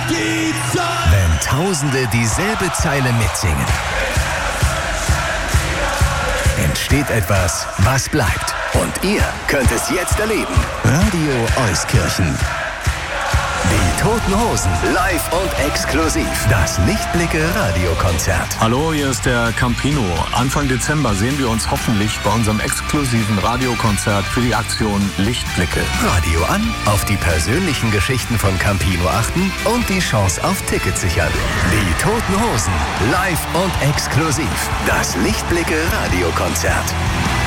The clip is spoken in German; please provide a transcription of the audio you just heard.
die Zeit. Wenn Tausende dieselbe Zeile mitsingen, entsteht etwas, was bleibt. Und ihr könnt es jetzt erleben. Radio Euskirchen. Die Toten Hosen, live und exklusiv. Das Lichtblicke-Radiokonzert. Hallo, hier ist der Campino. Anfang Dezember sehen wir uns hoffentlich bei unserem exklusiven Radiokonzert für die Aktion Lichtblicke. Radio an, auf die persönlichen Geschichten von Campino achten und die Chance auf Tickets sichern. Die Toten Hosen, live und exklusiv. Das Lichtblicke-Radiokonzert.